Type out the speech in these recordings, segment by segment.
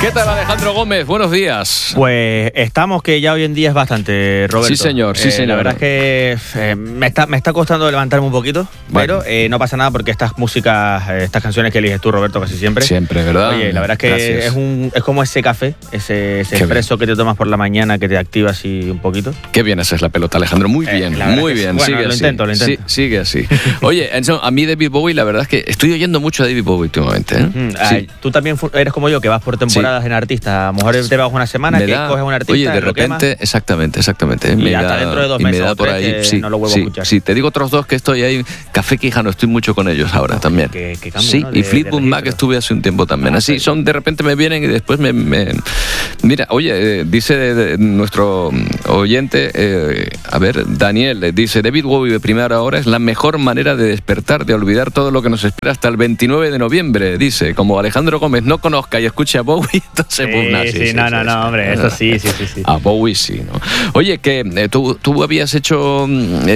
¿Qué tal, Alejandro Gómez? Buenos días. Pues estamos, que ya hoy en día es bastante, Roberto. Sí, señor, sí, señor. La verdad es que me está costando levantarme un poquito, bueno, pero no pasa nada porque estas músicas, estas canciones que eliges tú, Roberto, casi siempre. Siempre, ¿verdad? Oye, la verdad es que es como ese café, ese expreso que te tomas por la mañana que te activa así un poquito. Qué bien haces la pelota, Alejandro. Muy bien, muy bien. Bueno, sigue lo así. intento. Sí, sigue así. Oye, a mí David Bowie, la verdad es que estoy oyendo mucho a David Bowie últimamente, ¿eh? Sí. Tú también eres como yo, que vas por temporadas en artistas. A lo mejor te vas una semana, que coges un artista. Oye, de repente, exactamente. Y hasta dentro de 2 meses o 3 sí, no lo vuelvo a escuchar. Sí, te digo otros dos que estoy ahí. Café Quijano, estoy mucho con ellos ahora también. Qué cambio, sí, ¿no? y Fleetwood Mac estuve hace un tiempo también. Así son, de repente me vienen y después me... Mira, oye, dice nuestro oyente, a ver, Daniel, dice: David Bowie de primera hora es la mejor manera de despertar, de olvidar todo lo que nos espera hasta el 29 de noviembre. Dice, como Alejandro Gómez no conozca y escuche a Bowie, entonces... No, hombre, eso sí. A Bowie sí, ¿no? Oye, que tú habías hecho...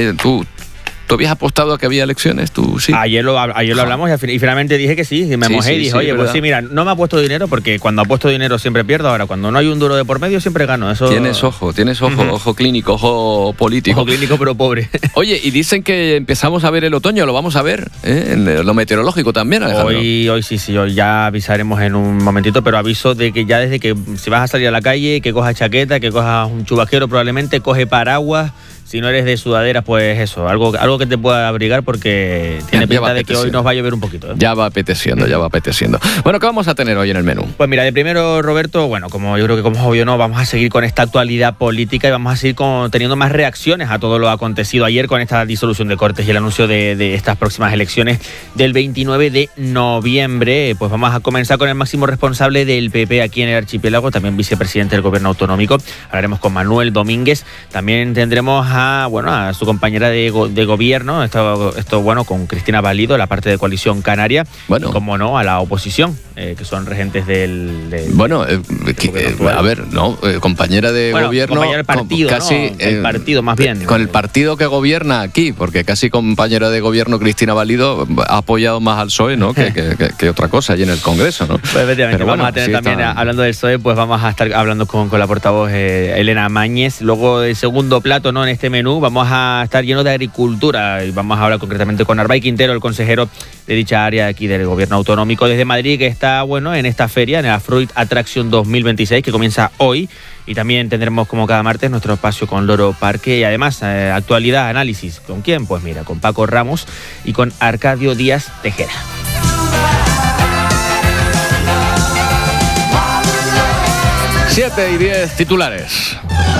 ¿Tú habías apostado a que había elecciones? ¿Tú sí? Ayer lo hablamos y finalmente dije que sí. Y me mojé y dije, oye, pues sí, mira, no me ha puesto dinero porque cuando apuesto dinero siempre pierdo. Ahora, cuando no hay un duro de por medio, siempre gano. Eso... Tienes ojo clínico, ojo político. Ojo clínico, pero pobre. Oye, y dicen que empezamos a ver el otoño, lo vamos a ver, en lo meteorológico también, Alejandro. Hoy sí, hoy ya avisaremos en un momentito, pero aviso de que ya desde que si vas a salir a la calle, que cojas chaqueta, que cojas un chubasquero probablemente, coge paraguas. Si no eres de sudadera, pues eso, algo que te pueda abrigar porque tiene pinta de que hoy nos va a llover un poquito, ¿eh? Ya va apeteciendo. Bueno, ¿qué vamos a tener hoy en el menú? Pues mira, de primero, Roberto, bueno, como yo creo que como es obvio, no, vamos a seguir con esta actualidad política y vamos a seguir teniendo más reacciones a todo lo acontecido ayer con esta disolución de Cortes y el anuncio de estas próximas elecciones del 29 de noviembre. Pues vamos a comenzar con el máximo responsable del PP aquí en el archipiélago, también vicepresidente del gobierno autonómico. Hablaremos con Manuel Domínguez. También tendremos a su compañera de gobierno, esto con Cristina Valido, la parte de Coalición Canaria, y como no, a la oposición, que son regentes del compañera de gobierno, compañera del partido, casi, el partido más bien. Con el partido que gobierna aquí, porque casi compañera de gobierno Cristina Valido ha apoyado más al PSOE, ¿no? que otra cosa allí en el Congreso, ¿no? Pues efectivamente, vamos a tener también, hablando del PSOE, pues vamos a estar hablando con la portavoz Elena Mañez. Luego, el segundo plato, ¿no? En este menú vamos a estar lleno de agricultura y vamos a hablar concretamente con Arbay Quintero, el consejero de dicha área aquí del gobierno autonómico desde Madrid, que está en esta feria, en la Fruit Attraction 2026, que comienza hoy. Y también tendremos, como cada martes, nuestro espacio con Loro Parque y además actualidad, análisis. ¿Con quién? Pues mira, con Paco Ramos y con Arcadio Díaz Tejera. Siete y 10 titulares.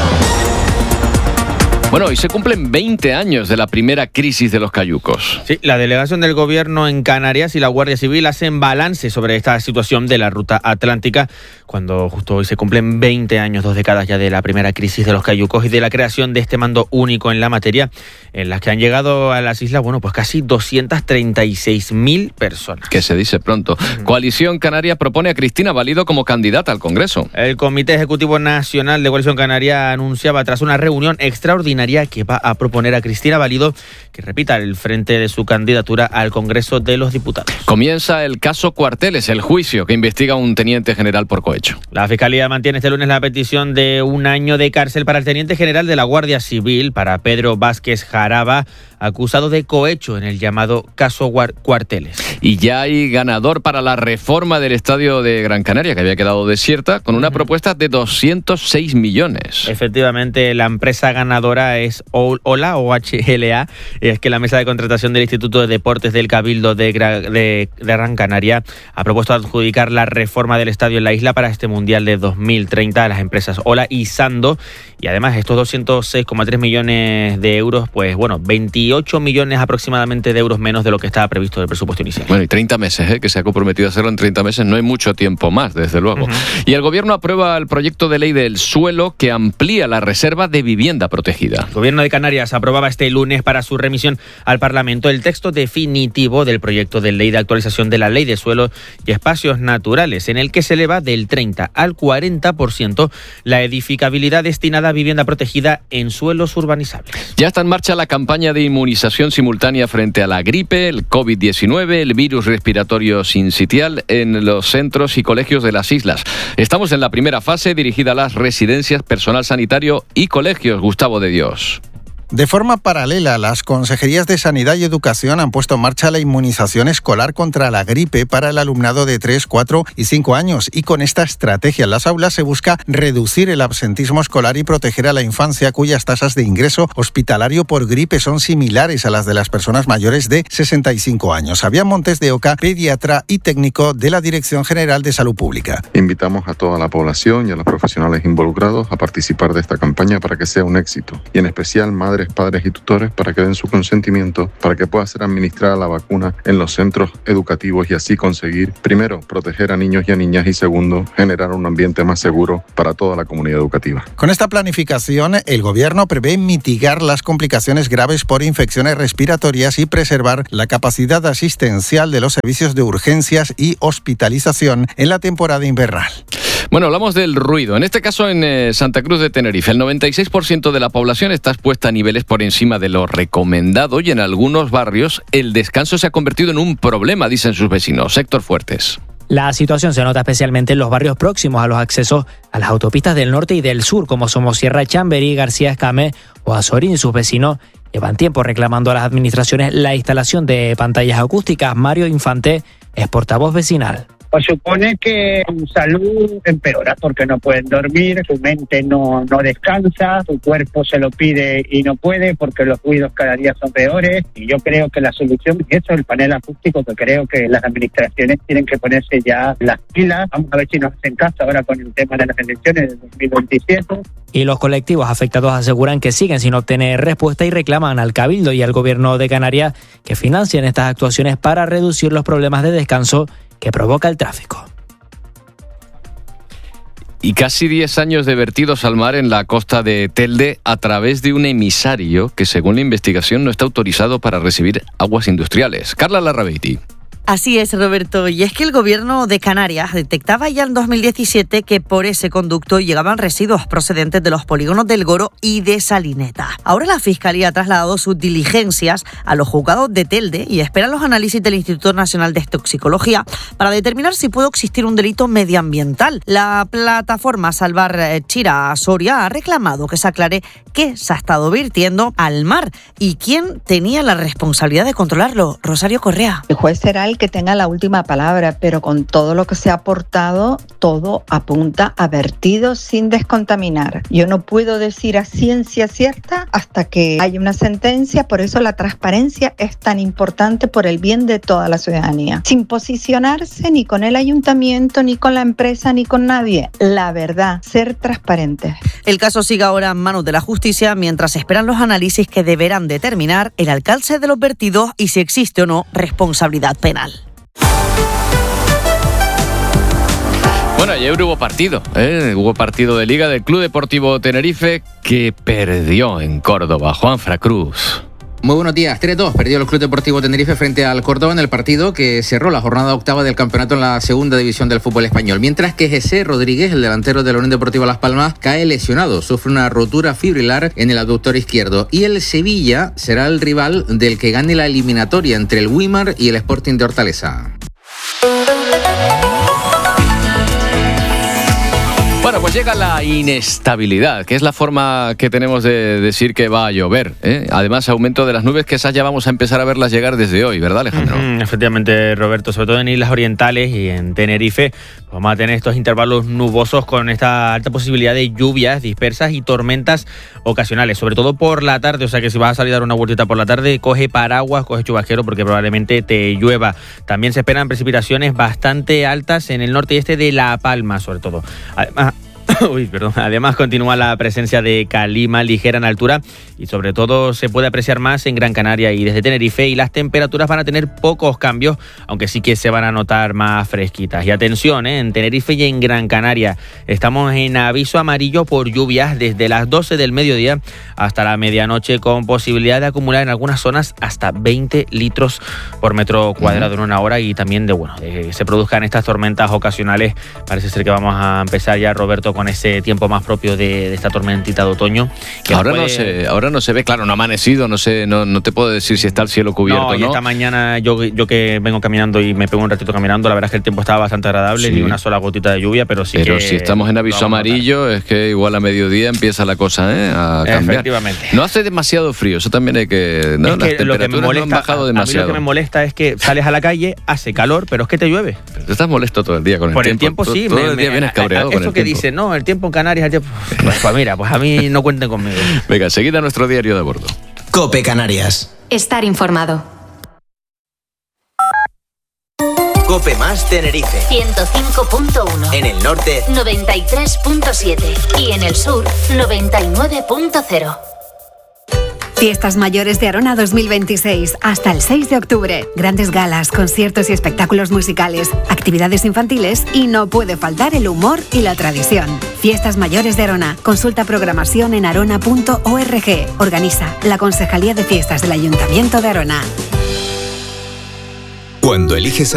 Bueno, hoy se cumplen 20 años de la primera crisis de los cayucos. Sí, la delegación del gobierno en Canarias y la Guardia Civil hacen balance sobre esta situación de la ruta atlántica, cuando justo hoy se cumplen 20 años, 2 décadas ya de la primera crisis de los cayucos y de la creación de este mando único en la materia, en las que han llegado a las islas, pues casi 236.000 personas. Que se dice pronto. Coalición Canaria propone a Cristina Valido como candidata al Congreso. El Comité Ejecutivo Nacional de Coalición Canaria anunciaba tras una reunión extraordinaria que va a proponer a Cristina Valido que repita el frente de su candidatura al Congreso de los Diputados. Comienza el caso Cuarteles, el juicio que investiga a un teniente general por cohecho. La Fiscalía mantiene este lunes la petición de 1 año de cárcel para el teniente general de la Guardia Civil, para Pedro Vázquez Jaraba, acusado de cohecho en el llamado caso Cuarteles. Y ya hay ganador para la reforma del estadio de Gran Canaria, que había quedado desierta, con una propuesta de 206 millones. Efectivamente, la empresa ganadora es OHLA, es que la mesa de contratación del Instituto de Deportes del Cabildo de Gran Canaria ha propuesto adjudicar la reforma del estadio en la isla para este Mundial de 2030 a las empresas OHLA y Sando, y además estos 206,3 millones de euros, 28 millones aproximadamente de euros menos de lo que estaba previsto del presupuesto inicial. Bueno, y 30 meses, que se ha comprometido a hacerlo en 30 meses, no hay mucho tiempo más, desde luego. Y el gobierno aprueba el proyecto de ley del suelo que amplía la reserva de vivienda protegida. El gobierno de Canarias aprobaba este lunes para su remisión al Parlamento el texto definitivo del proyecto de ley de actualización de la Ley de Suelo y Espacios Naturales, en el que se eleva del 30 al 40% la edificabilidad destinada cada vivienda protegida en suelos urbanizables. Ya está en marcha la campaña de inmunización simultánea frente a la gripe, el COVID-19, el virus respiratorio sincitial en los centros y colegios de las islas. Estamos en la primera fase dirigida a las residencias, personal sanitario y colegios. Gustavo de Dios. De forma paralela, las consejerías de Sanidad y Educación han puesto en marcha la inmunización escolar contra la gripe para el alumnado de 3, 4 y 5 años. Y con esta estrategia en las aulas se busca reducir el absentismo escolar y proteger a la infancia, cuyas tasas de ingreso hospitalario por gripe son similares a las de las personas mayores de 65 años. Fabián Montes de Oca, pediatra y técnico de la Dirección General de Salud Pública. Invitamos a toda la población y a los profesionales involucrados a participar de esta campaña para que sea un éxito. Y en especial madres, padres y tutores para que den su consentimiento para que pueda ser administrada la vacuna en los centros educativos y así conseguir, primero, proteger a niños y a niñas y segundo, generar un ambiente más seguro para toda la comunidad educativa. Con esta planificación, el Gobierno prevé mitigar las complicaciones graves por infecciones respiratorias y preservar la capacidad asistencial de los servicios de urgencias y hospitalización en la temporada invernal. Bueno, hablamos del ruido. En este caso, en Santa Cruz de Tenerife, el 96% de la población está expuesta a niveles por encima de lo recomendado y en algunos barrios el descanso se ha convertido en un problema, dicen sus vecinos. Héctor Fuertes. La situación se nota especialmente en los barrios próximos a los accesos a las autopistas del norte y del sur, como Somosierra, Chamberí, García Escamé o Azorín. Sus vecinos llevan tiempo reclamando a las administraciones la instalación de pantallas acústicas. Mario Infante es portavoz vecinal. Pues supone que su salud empeora porque no pueden dormir, su mente no descansa, su cuerpo se lo pide y no puede porque los ruidos cada día son peores. Y yo creo que la solución es eso, el panel acústico, que creo que las administraciones tienen que ponerse ya las pilas. Vamos a ver si nos hacen caso ahora con el tema de las elecciones del 2027. Y los colectivos afectados aseguran que siguen sin obtener respuesta y reclaman al Cabildo y al Gobierno de Canarias que financien estas actuaciones para reducir los problemas de descanso que provoca el tráfico. Y casi 10 años de vertidos al mar en la costa de Telde a través de un emisario que, según la investigación, no está autorizado para recibir aguas industriales. Carla Larrabeiti. Así es, Roberto, y es que el Gobierno de Canarias detectaba ya en 2017 que por ese conducto llegaban residuos procedentes de los polígonos del Goro y de Salineta. Ahora la Fiscalía ha trasladado sus diligencias a los juzgados de Telde y esperan los análisis del Instituto Nacional de Toxicología para determinar si puede existir un delito medioambiental. La plataforma Salvar Chira Soria ha reclamado que se aclare qué se ha estado virtiendo al mar y quién tenía la responsabilidad de controlarlo. Rosario Correa. El juez será el que tenga la última palabra, pero con todo lo que se ha aportado, todo apunta a vertidos sin descontaminar. Yo no puedo decir a ciencia cierta hasta que haya una sentencia, por eso la transparencia es tan importante por el bien de toda la ciudadanía. Sin posicionarse ni con el ayuntamiento, ni con la empresa, ni con nadie. La verdad, ser transparente. El caso sigue ahora en manos de la justicia mientras esperan los análisis que deberán determinar el alcance de los vertidos y si existe o no responsabilidad penal. Bueno, ayer hubo partido de Liga del Club Deportivo Tenerife que perdió en Córdoba. Juanfra Cruz. Muy buenos días. 3-2 perdió el Club Deportivo Tenerife frente al Córdoba en el partido que cerró la jornada octava del campeonato en la segunda división del fútbol español. Mientras que José Rodríguez, el delantero de la Unión Deportiva Las Palmas, cae lesionado. Sufre una rotura fibrilar en el aductor izquierdo. Y el Sevilla será el rival del que gane la eliminatoria entre el Weimar y el Sporting de Hortaleza. Bueno, pues llega la inestabilidad, que es la forma que tenemos de decir que va a llover, ¿eh? Además, aumento de las nubes, que esas ya vamos a empezar a verlas llegar desde hoy, ¿verdad, Alejandro? Efectivamente, Roberto, sobre todo en islas orientales y en Tenerife, vamos a tener estos intervalos nubosos con esta alta posibilidad de lluvias dispersas y tormentas ocasionales, sobre todo por la tarde. O sea que si vas a salir a dar una vueltita por la tarde, coge paraguas, coge chubasquero porque probablemente te llueva. También se esperan precipitaciones bastante altas en el norte y este de La Palma, sobre todo. Además continúa la presencia de calima ligera en altura y sobre todo se puede apreciar más en Gran Canaria y desde Tenerife, y las temperaturas van a tener pocos cambios, aunque sí que se van a notar más fresquitas. Y atención, en Tenerife y en Gran Canaria estamos en aviso amarillo por lluvias desde las 12 del mediodía hasta la medianoche, con posibilidad de acumular en algunas zonas hasta 20 litros por metro cuadrado en una hora, y también de que se produzcan estas tormentas ocasionales. Parece ser que vamos a empezar ya, Roberto, con ese tiempo más propio de esta tormentita de otoño. Ahora no se ve, claro, no ha amanecido, no sé, no te puedo decir si está el cielo cubierto o no. Y esta mañana yo que vengo caminando y me pego un ratito caminando, la verdad es que el tiempo estaba bastante agradable, ni una sola gotita de lluvia, pero si estamos en aviso amarillo, es que igual a mediodía empieza la cosa a cambiar. Efectivamente. No hace demasiado frío, eso también hay que... ¿no? Las temperaturas no han bajado demasiado. A mí lo que me molesta es que sales a la calle, hace calor, pero es que te llueve. Pero tú estás molesto todo el día con el tiempo. Por el tiempo sí. Todo el día vienes cabreado con el tiempo. Eso que dice, no, el tiempo en Canarias, pues mira, pues a mí no cuenten conmigo. Venga, seguida nuestro diario de bordo. COPE Canarias. Estar informado. COPE más Tenerife. 105.1. En el norte, 93.7. Y en el sur, 99.0. Fiestas Mayores de Arona 2026, hasta el 6 de octubre. Grandes galas, conciertos y espectáculos musicales, actividades infantiles y no puede faltar el humor y la tradición. Fiestas Mayores de Arona. Consulta programación en arona.org. Organiza la Concejalía de Fiestas del Ayuntamiento de Arona. Cuando eliges